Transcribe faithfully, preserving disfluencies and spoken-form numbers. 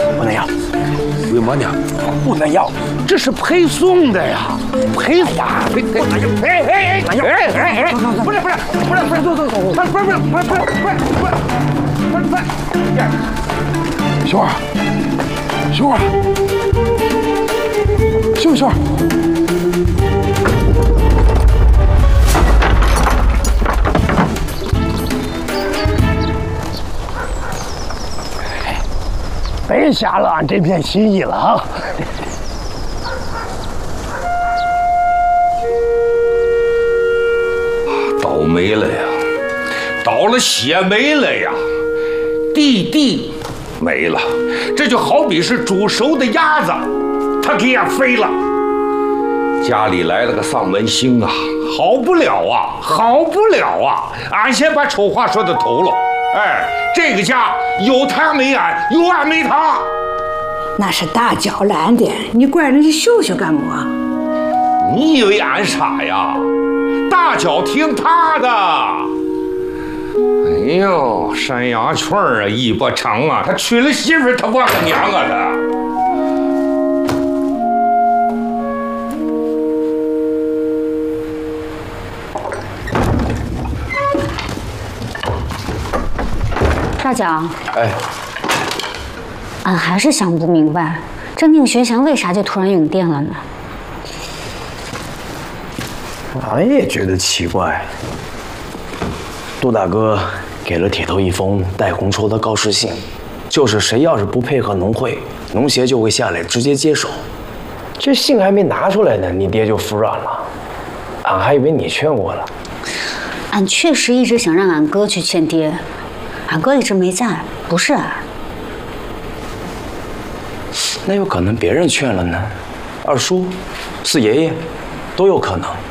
不能要。 为嘛呢？ 不能要，这是配送的呀，配呀，配配哎哎哎哎哎哎，不是不是不是不是，走走走，不是不是不是不是不是不是不是不是，秀儿，秀儿，秀秀儿。白瞎了俺这片心意了啊！ 倒霉了呀，倒了血霉了呀，地地没了，这就好比是煮熟的鸭子，它给俺飞了。家里来了个丧门星啊，好不了啊，好不了啊！俺先把丑话说到头了。哎，这个家有他没俺，有俺没他。 那是大脚拦的，你怪人家秀秀干么？ 你以为俺傻呀？大脚听他的。哎呦，山羊圈啊，尾巴长啊，他娶了媳妇，他忘了娘啊他。 大脚， 哎， 俺还是想不明白，这宁学祥为啥就突然涌电了呢？ 俺也觉得奇怪。杜大哥给了铁头一封带红绸的告示信，就是谁要是不配合农会，农协就会下来直接接手。这信还没拿出来呢，你爹就服软了。俺还以为你劝我了。 俺确实一直想让俺哥去劝爹。俺哥一直没在，不是俺。 那有可能别人劝了呢，二叔、四爷爷，都有可能。